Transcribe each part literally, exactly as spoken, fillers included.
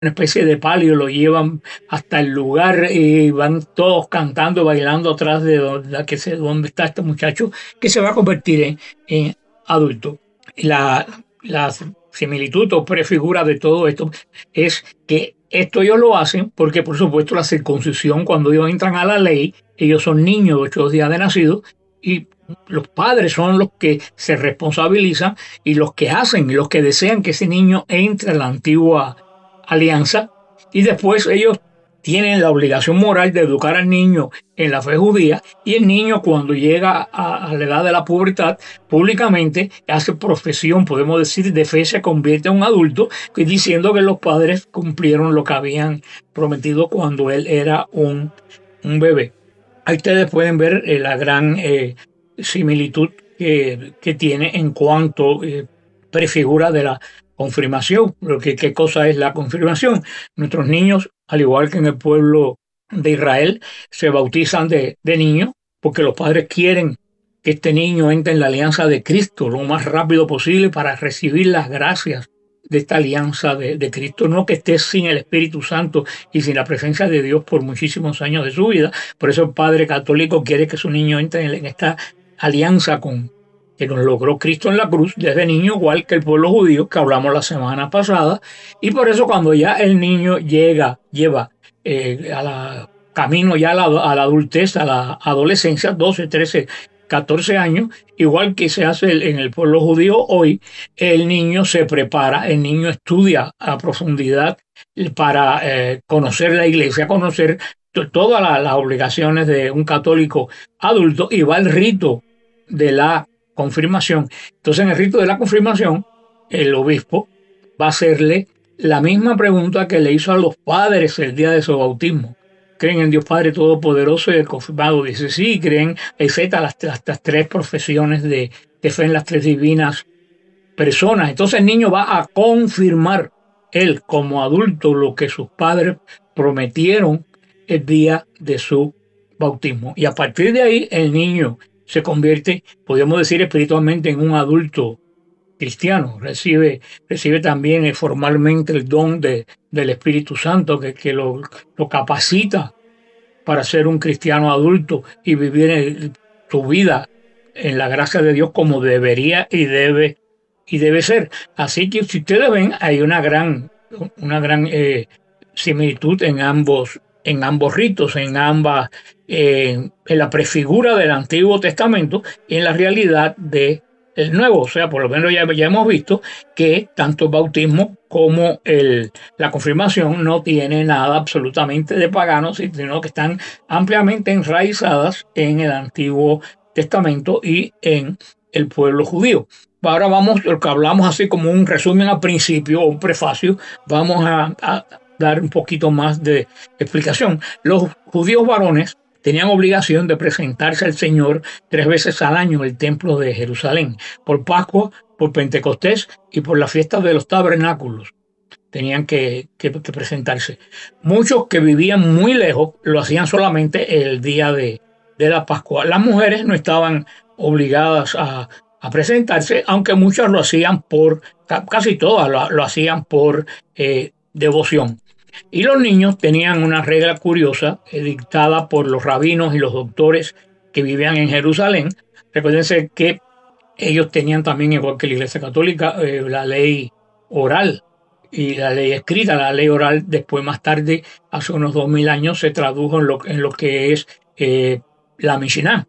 una especie de palio, lo llevan hasta el lugar y van todos cantando, bailando atrás de donde, que sé, donde está este muchacho que se va a convertir en, en adulto. La, la similitud o prefigura de todo esto es que esto ellos lo hacen porque, por supuesto, la circuncisión, cuando ellos entran a la ley, ellos son niños de ocho días de nacido y los padres son los que se responsabilizan y los que hacen, los que desean que ese niño entre a la antigua alianza, y después ellos tienen la obligación moral de educar al niño en la fe judía, y el niño cuando llega a, a la edad de la pubertad públicamente hace profesión, podemos decir, de fe, se convierte en un adulto diciendo que los padres cumplieron lo que habían prometido cuando él era un, un bebé. Ahí ustedes pueden ver eh, la gran eh, similitud que, que tiene en cuanto eh, prefigura de la confirmación. ¿Qué, ¿Qué cosa es la confirmación? Nuestros niños, al igual que en el pueblo de Israel, se bautizan de, de niño porque los padres quieren que este niño entre en la alianza de Cristo lo más rápido posible para recibir las gracias de esta alianza de, de Cristo, no que esté sin el Espíritu Santo y sin la presencia de Dios por muchísimos años de su vida. Por eso el Padre católico quiere que su niño entre en, en esta alianza con que nos logró Cristo en la cruz desde niño, igual que el pueblo judío que hablamos la semana pasada. Y por eso cuando ya el niño llega, lleva eh, a la camino ya a la, a la adultez, a la adolescencia, doce, trece, catorce años, igual que se hace en el pueblo judío hoy, el niño se prepara, el niño estudia a profundidad para eh, conocer la iglesia, conocer todas la, las obligaciones de un católico adulto, y va al rito de la confirmación. Entonces, en el rito de la confirmación, el obispo va a hacerle la misma pregunta que le hizo a los padres el día de su bautismo. ¿Creen en Dios Padre Todopoderoso? Y el confirmado dice sí, creen, etcétera, las, las, las tres profesiones de, de fe en las tres divinas personas. Entonces el niño va a confirmar él como adulto lo que sus padres prometieron el día de su bautismo. Y a partir de ahí el niño se convierte, podríamos decir espiritualmente, en un adulto cristiano. Recibe, recibe también eh, formalmente el don de, del Espíritu Santo que, que lo, lo capacita para ser un cristiano adulto y vivir el, su vida en la gracia de Dios como debería y debe y debe ser. Así que si ustedes ven, hay una gran, una gran eh, similitud en ambos, en ambos ritos, en ambas, eh, en la prefigura del Antiguo Testamento y en la realidad de el Nuevo. O sea, por lo menos ya, ya hemos visto que tanto el bautismo como el, la confirmación no tiene nada absolutamente de pagano, sino que están ampliamente enraizadas en el Antiguo Testamento y en el pueblo judío. Ahora vamos, lo que hablamos así como un resumen al principio o un prefacio, vamos a, a dar un poquito más de explicación. Los judíos varones tenían obligación de presentarse al Señor tres veces al año en el templo de Jerusalén, por Pascua, por Pentecostés y por la fiesta de los tabernáculos. Tenían que, que, que presentarse. Muchos que vivían muy lejos lo hacían solamente el día de, de la Pascua. Las mujeres no estaban obligadas a, a presentarse, aunque muchas lo hacían por, casi todas lo, lo hacían por eh, devoción. Y los niños tenían una regla curiosa eh, dictada por los rabinos y los doctores que vivían en Jerusalén. Recuérdense que ellos tenían también, igual que la Iglesia Católica, eh, la ley oral y la ley escrita. La ley oral después, más tarde, hace unos dos mil años, se tradujo en lo, en lo que es eh, la Mishnah.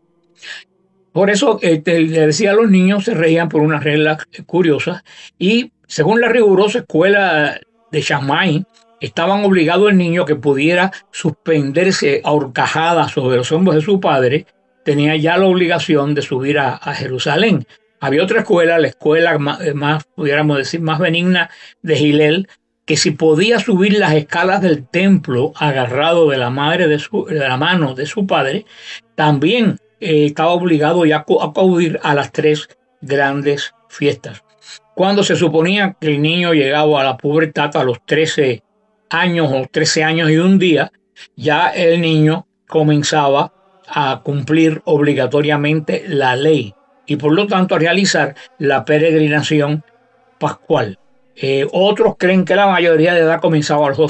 Por eso eh, le decía a los niños, se reían por unas reglas curiosas, y según la rigurosa escuela de Shammai, estaban obligados el niño que pudiera suspenderse a horcajadas sobre los hombros de su padre, tenía ya la obligación de subir a, a Jerusalén. Había otra escuela, la escuela más, más, pudiéramos decir, más benigna de Hillel, que si podía subir las escalas del templo agarrado de la, madre de, su, de la mano de su padre, también eh, estaba obligado ya a acudir a las tres grandes fiestas. Cuando se suponía que el niño llegaba a la pubertad a los trece años o trece años y un día, ya el niño comenzaba a cumplir obligatoriamente la ley y por lo tanto a realizar la peregrinación pascual. Eh, otros creen que la mayoría de edad comenzaba a los